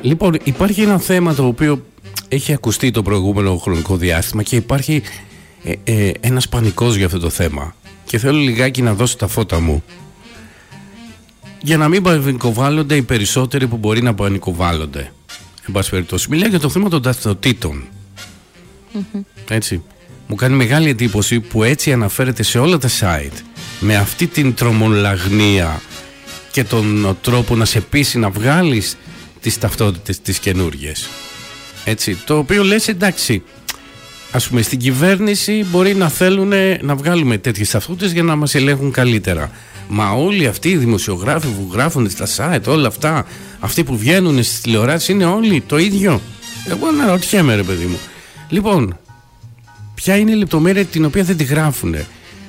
Λοιπόν, υπάρχει ένα θέμα το οποίο έχει ακουστεί το προηγούμενο χρονικό διάστημα και υπάρχει ένας πανικός για αυτό το θέμα. Και θέλω λιγάκι να δώσω τα φώτα μου για να μην πανικοβάλλονται οι περισσότεροι που μπορεί να πανικοβάλλονται. Εν πάση περιπτώσει, μιλάω για το θέμα των ταυτοτήτων. Έτσι. Μου κάνει μεγάλη εντύπωση που έτσι αναφέρεται σε όλα τα site, με αυτή την τρομολαγνία και τον τρόπο να σε πείσει να βγάλεις τις ταυτότητες τις καινούργιες. Έτσι, το οποίο λες, εντάξει, ας πούμε στην κυβέρνηση μπορεί να θέλουν να βγάλουμε τέτοιες ταυτότητες για να μας ελέγχουν καλύτερα. Μα όλοι αυτοί οι δημοσιογράφοι που γράφουν στα site, όλα αυτά, αυτοί που βγαίνουν στις τηλεοράσεις, είναι όλοι το ίδιο. Εγώ αναρωτιέμαι, ρε παιδί μου. Λοιπόν, ποια είναι η λεπτομέρεια την οποία δεν τη γράφουνε?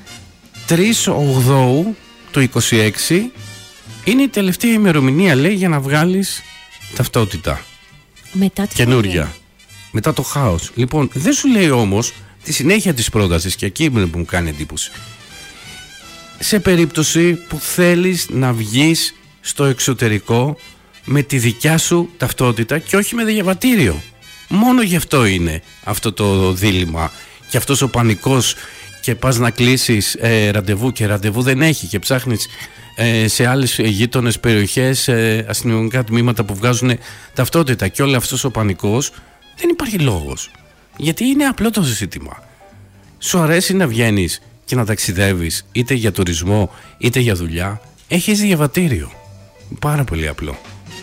3/8 το 26 είναι η τελευταία ημερομηνία, λέει, για να βγάλεις ταυτότητα. Μετά τι καινούρια. Μετά το χάος. Λοιπόν, δεν σου λέει όμως τη συνέχεια της πρότασης, και εκεί που μου κάνει εντύπωση. Σε περίπτωση που θέλεις να βγεις στο εξωτερικό με τη δικιά σου ταυτότητα και όχι με διαβατήριο. Μόνο γι' αυτό είναι αυτό το δίλημμα και αυτός ο πανικός, και πας να κλείσεις ραντεβού και ραντεβού δεν έχει και ψάχνεις σε άλλες γείτονες περιοχές αστυνομικά τμήματα που βγάζουν ταυτότητα, και όλο αυτός ο πανικός. Δεν υπάρχει λόγος, γιατί είναι απλό το ζήτημα. Σου αρέσει να βγαίνεις και να ταξιδεύεις, είτε για τουρισμό είτε για δουλειά, έχεις διαβατήριο. Πάρα πολύ απλό.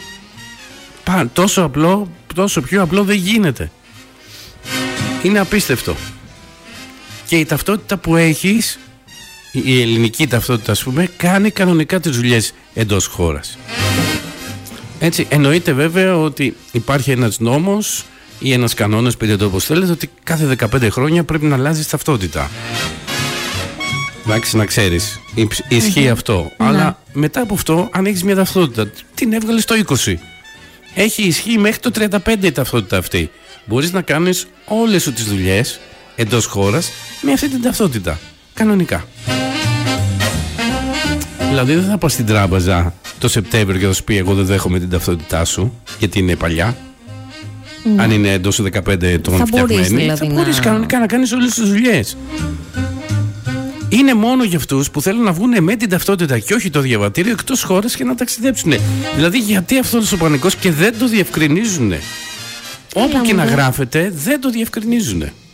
Τόσο απλό, τόσο πιο απλό δεν γίνεται. Είναι απίστευτο. Και η ταυτότητα που έχεις, η ελληνική ταυτότητα ας πούμε, κάνει κανονικά τις δουλειές εντός χώρας. Έτσι, εννοείται βέβαια ότι υπάρχει ένας νόμος ή ένας κανόνας, πείτε το όπως θέλετε, ότι κάθε 15 χρόνια πρέπει να αλλάζεις ταυτότητα. Εντάξει, να ξέρεις, ισχύει αυτό. Αλλά μετά από αυτό, αν έχεις μια ταυτότητα, την έβγαλες το 20. Έχει ισχύει μέχρι το 35 η ταυτότητα αυτή. Μπορείς να κάνεις όλες σου τις δουλειές εντός χώρας με αυτή την ταυτότητα. Κανονικά. Δηλαδή δεν θα πας στην τράπεζα το Σεπτέμβριο και θα σου πει εγώ δεν δέχομαι την ταυτότητά σου γιατί είναι παλιά. Αν είναι εντός 15 ετών φτιαγμένη, δηλαδή θα μπορείς κανονικά να κάνεις όλες τις δουλειές. Είναι μόνο για αυτούς που θέλουν να βγουν με την ταυτότητα και όχι το διαβατήριο εκτός χώρας και να ταξιδέψουν. Δηλαδή γιατί αυτός ο πανικός και δεν το διευκρινίζουν. Όπου και να γράφεται δεν το διευκρινίζουν.